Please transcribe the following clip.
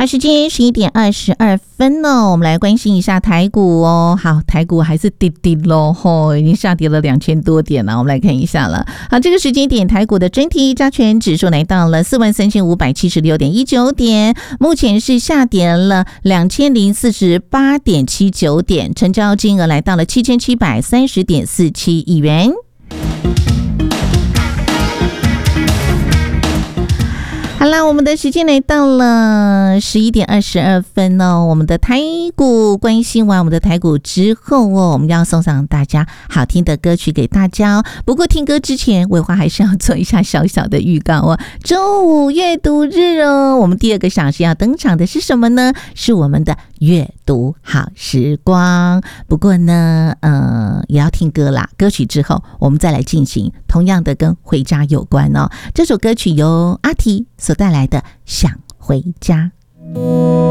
好，时间11:22呢，我们来关心一下台股哦。好，台股还是跌咯吼，已经下跌了2000多点了。我们来看一下了。好，这个时间点，台股的整体加权指数来到了43576.19点，目前是下跌了2048.79点，成交金额来到了7730.47亿元。好啦，我们的时间来到了11:22哦。我们的台股关心完我们的台股之后哦，我们要送上大家好听的歌曲给大家哦。不过听歌之前，伟华还是要做一下小小的预告哦。周五阅读日哦，我们第2个小时要登场的是什么呢？是我们的阅读好时光。不过呢，也要听歌啦。歌曲之后，我们再来进行同样的跟回家有关哦。这首歌曲由阿提所带来的《想回家》。